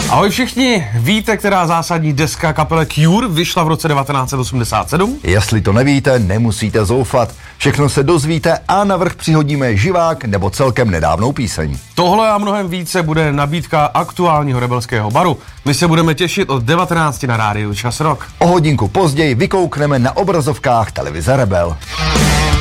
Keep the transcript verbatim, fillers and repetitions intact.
Ahoj všichni, víte, která zásadní deska kapele Cure vyšla v roce devatenáct set osmdesát sedm? Jestli to nevíte, nemusíte zoufat. Všechno se dozvíte a navrch přihodíme živák nebo celkem nedávnou píseň. Tohle a mnohem více bude nabídka aktuálního rebelského baru. My se budeme těšit od devatenácti na rádiu Čas Rock. O hodinku později vykoukneme na obrazovkách televize Rebel.